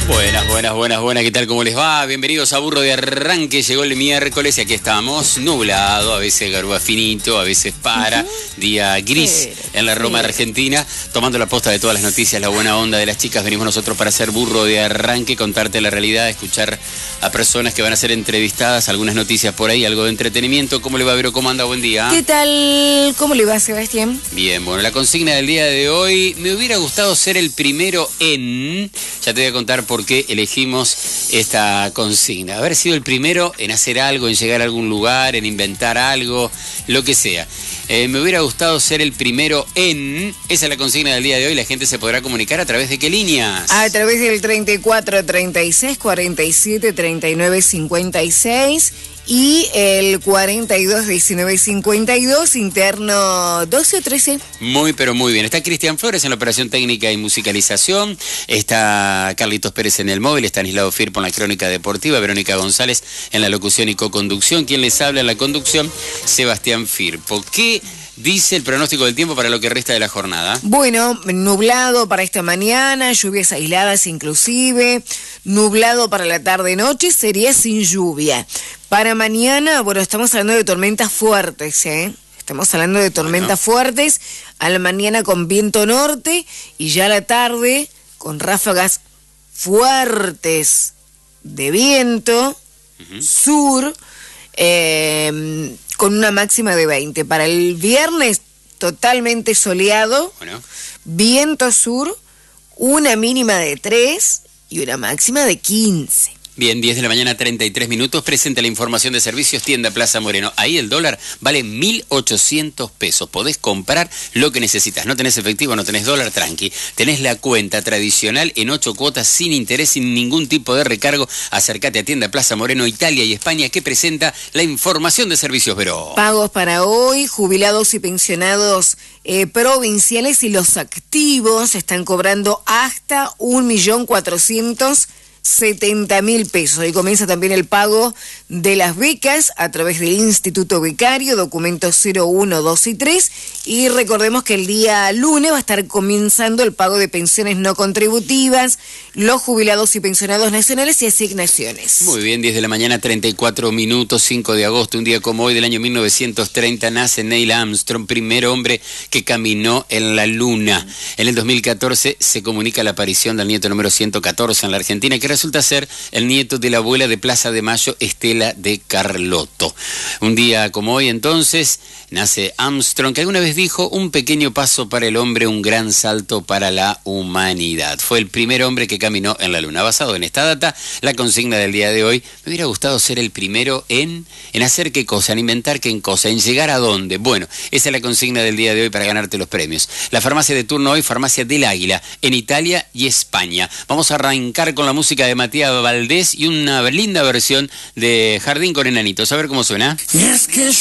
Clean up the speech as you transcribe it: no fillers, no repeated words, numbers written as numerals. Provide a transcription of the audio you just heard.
Buenas, ¿qué tal? ¿Cómo les va? Bienvenidos a Burro de Arranque. Llegó el miércoles y aquí estamos, nublado, a veces garúa finito, a veces día gris en la Roma Argentina, tomando la posta de todas las noticias, la buena onda de las chicas. Venimos nosotros para hacer Burro de Arranque, contarte la realidad, escuchar a personas que van a ser entrevistadas, algunas noticias por ahí, algo de entretenimiento. ¿Cómo le va, Vero? ¿Cómo anda? Buen día. ¿Qué tal? ¿Cómo le va, Sebastián? Bien, bueno, la consigna del día de hoy, me hubiera gustado ser el primero en... Ya te voy a contar por qué elegimos esta consigna. Haber sido el primero en hacer algo, en llegar a algún lugar, en inventar algo, lo que sea. Me hubiera gustado ser el primero en... Esa es la consigna del día de hoy. La gente se podrá comunicar a través de qué líneas. A través del 34 36 47 39 56 y el 42 19 52 interno 12 o 13. Muy, pero muy bien. Está Cristian Flores en la operación técnica y musicalización. Está Carlitos Pérez en el móvil. Está Stanislao Firpo en la crónica deportiva. Verónica González en la locución y co-conducción. ¿Quién les habla en la conducción? Sebastián Firpo. ¿Qué dice el pronóstico del tiempo para lo que resta de la jornada? Bueno, nublado para esta mañana, lluvias aisladas inclusive, nublado para la tarde-noche, sería sin lluvia. Para mañana, bueno, estamos hablando de tormentas fuertes, Estamos hablando de tormentas fuertes, a la mañana con viento norte y ya a la tarde con ráfagas fuertes de viento sur, con una máxima de 20. Para el viernes, totalmente soleado, viento sur, una mínima de 3 y una máxima de 15. Bien, 10 de la mañana, 33 minutos, presenta la información de servicios, tienda Plaza Moreno. Ahí el dólar vale 1.800 pesos. Podés comprar lo que necesitas. No tenés efectivo, no tenés dólar, tranqui. Tenés la cuenta tradicional en 8 cuotas, sin interés, sin ningún tipo de recargo. Acércate a tienda Plaza Moreno, Italia y España, que presenta la información de servicios, Veró. Pagos para hoy, jubilados y pensionados provinciales y los activos están cobrando hasta 1.470.000 pesos. Y comienza también el pago de las becas a través del Instituto Becario, documentos 01, 2 y 3. Y recordemos que el día lunes va a estar comenzando el pago de pensiones no contributivas, los jubilados y pensionados nacionales y asignaciones. Muy bien, 10 de la mañana, 34 minutos, 5 de agosto, un día como hoy del año 1930, nace Neil Armstrong, primer hombre que caminó en la luna. En el 2014 se comunica la aparición del nieto número 114 en la Argentina, que resulta ser el nieto de la abuela de Plaza de Mayo, Estela de Carlotto. Un día como hoy, entonces, nace Armstrong, que alguna vez dijo: un pequeño paso para el hombre, un gran salto para la humanidad. Fue el primer hombre que caminó en la luna. Basado en esta data, la consigna del día de hoy: me hubiera gustado ser el primero en hacer qué cosa, en inventar qué cosa, en llegar a dónde. Bueno, esa es la consigna del día de hoy para ganarte los premios. La farmacia de turno hoy, Farmacia del Águila, en Italia y España. Vamos a arrancar con la música de Matías Valdés y una linda versión de Jardín con Enanitos. A ver cómo suena.